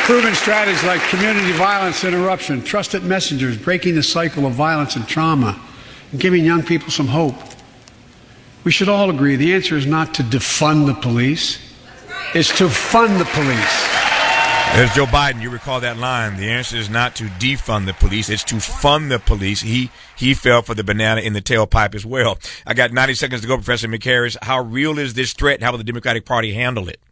Proven strategies like community violence interruption, trusted messengers, breaking the cycle of violence and trauma, and giving young people some hope. We should all agree the answer is not to defund the police. It's to fund the police. There's Joe Biden. You recall that line. The answer is not to defund the police. It's to fund the police. He fell for the banana in the tailpipe as well. I got 90 seconds to go, Professor Micharis. How real is this threat? How will the Democratic Party handle it?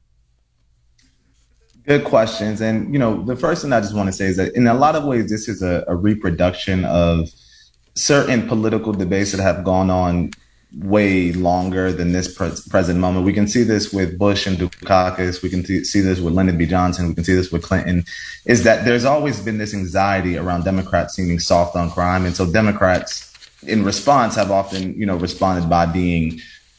Good questions. And, the first thing I just want to say is that in a lot of ways, this is a reproduction of certain political debates that have gone on way longer than this present moment. We can see this with Bush and Dukakis. We can see this with Lyndon B. Johnson. We can see this with Clinton, is that there's always been this anxiety around Democrats seeming soft on crime. And so Democrats in response have often, responded by being,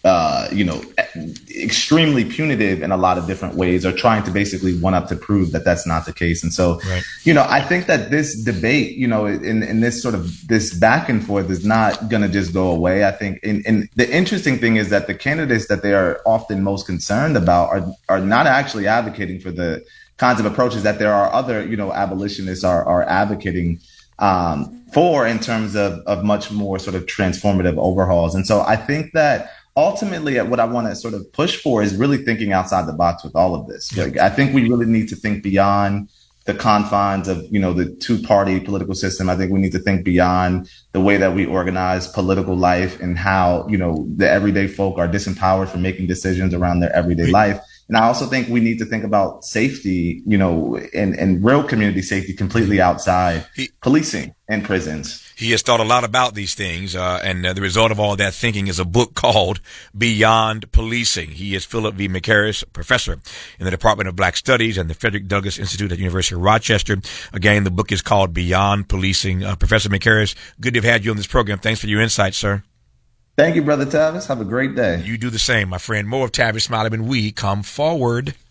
extremely punitive in a lot of different ways, or trying to basically one up to prove that that's not the case. And so, right. I think that this debate, in this sort of this back and forth is not going to just go away. I think, and the interesting thing is that the candidates that they are often most concerned about are not actually advocating for the kinds of approaches that there are other, abolitionists are advocating for, in terms of much more sort of transformative overhauls. And so I think that ultimately, what I want to sort of push for is really thinking outside the box with all of this. Like, I think we really need to think beyond the confines of, the two-party political system. I think we need to think beyond the way that we organize political life and how, the everyday folk are disempowered from making decisions around their everyday life. And I also think we need to think about safety, and real community safety completely outside policing and prisons. He has thought a lot about these things, and the result of all that thinking is a book called Beyond Policing. He is Philip V. Micharis, professor in the Department of Black Studies and the Frederick Douglass Institute at the University of Rochester. Again, the book is called Beyond Policing. Professor Micharis, good to have had you on this program. Thanks for your insights, sir. Thank you, Brother Tavis. Have a great day. You do the same, my friend. More of Tavis Smiley when we come forward.